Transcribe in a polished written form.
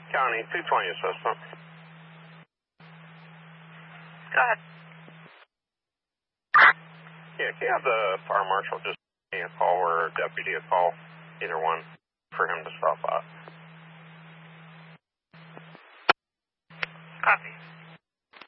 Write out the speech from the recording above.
County 220 assistant. Go ahead. Yeah, can you have the fire marshal just give me a call or a deputy a call, either one, for him to stop by? Copy.